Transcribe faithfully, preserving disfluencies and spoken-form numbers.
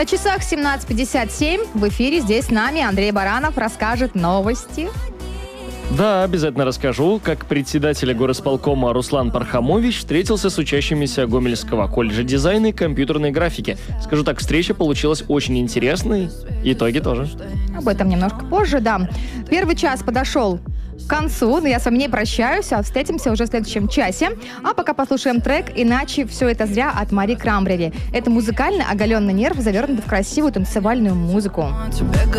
На часах семнадцать пятьдесят семь. В эфире здесь с нами Андрей Баранов расскажет новости. Да, обязательно расскажу, как председатель горосполкома Руслан Пархамович встретился с учащимися Гомельского колледжа дизайна и компьютерной графики. Скажу так, встреча получилась очень интересной, итоги тоже. Об этом немножко позже, да. Первый час подошел к концу, но я с вами не прощаюсь, а встретимся уже в следующем часе. А пока послушаем трек «Иначе все это зря» от Мари Крамбрери. Это музыкальный оголенный нерв, завернутый в красивую танцевальную музыку.